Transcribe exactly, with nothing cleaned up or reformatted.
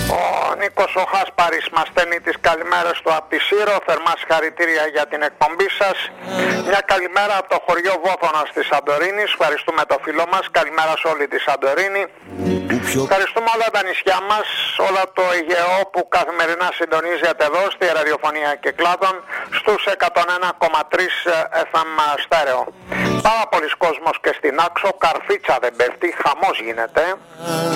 Ο Νίκος ο Χάσπαρης μας στέλνει τις καλημέρες του από τη Σύρο. Θερμά συγχαρητήρια για την εκπομπή σας. Μια καλημέρα από το χωριό Βόθωνας της Σαντορίνης. Ευχαριστούμε το φίλο μας. Καλημέρα σε όλη τη Σαντορίνη. Ευχαριστούμε όλα τα νησιά μας, όλα το Αιγαίο που καθημερινά συντονίζεται εδώ στη ραδιοφωνία Κυκλάδων στους εκατόν ένα κόμμα τρία εφ εμ στέρεο. Πάρα πολλοί κόσμος και στην Άξο, καρφίτσα δεν πέφτει, χαμός γίνεται.